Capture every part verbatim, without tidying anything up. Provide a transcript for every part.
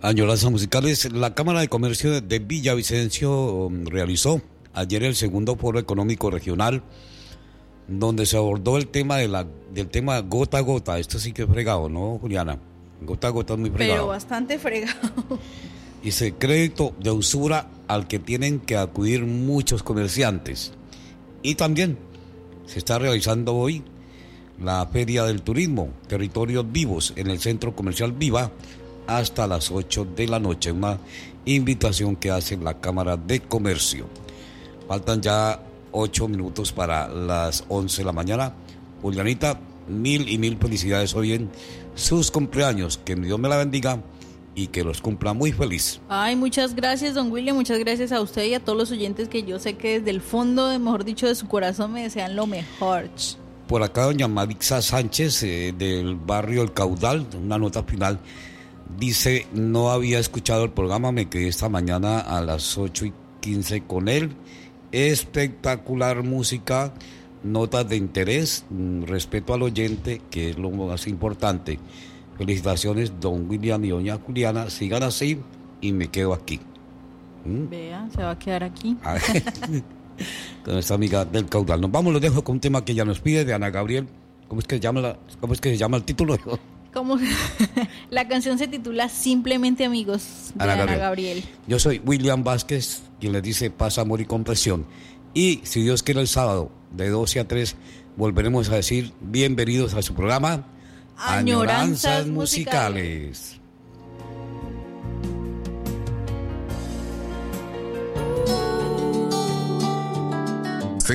Añoranzas musicales. La Cámara de Comercio de Villavicencio realizó ayer el segundo foro económico regional, donde se abordó el tema de la del tema gota a gota. Esto sí que es fregado, ¿no, Juliana? Gota a gota es muy fregado. Pero bastante fregado. Dice, crédito de usura al que tienen que acudir muchos comerciantes. Y también se está realizando hoy la Feria del Turismo, Territorios Vivos, en el Centro Comercial Viva, hasta las ocho de la noche. Una invitación que hace la Cámara de Comercio. Faltan ya ocho minutos para las once de la mañana. Julianita, mil y mil felicidades hoy en sus cumpleaños. Que Dios me la bendiga y que los cumpla muy feliz. Ay, muchas gracias, don William, muchas gracias a usted y a todos los oyentes que yo sé que desde el fondo, de, mejor dicho, de su corazón me desean lo mejor. Por acá doña Marixa Sánchez, eh, del barrio El Caudal, una nota final, dice, no había escuchado el programa, me quedé esta mañana a las ocho y quince con él. Espectacular música, notas de interés, respeto al oyente, que es lo más importante. Felicitaciones, don William y doña Juliana, sigan así y me quedo aquí. ¿Mm? Vea, se va a quedar aquí. Con esta amiga del Caudal. Nos vamos, los dejo con un tema que ya nos pide, de Ana Gabriel. ¿Cómo es que se llama, la, cómo es que se llama el título? ¿Cómo? La canción se titula Simplemente Amigos, de Ana Gabriel. Ana Gabriel. Yo soy William Vázquez, quien les dice paz, amor y comprensión. Y si Dios quiere, el sábado de doce a tres volveremos a decir bienvenidos a su programa Añoranzas, Añoranzas musicales.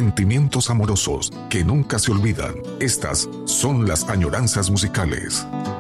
Sentimientos amorosos que nunca se olvidan. Estas son las añoranzas musicales.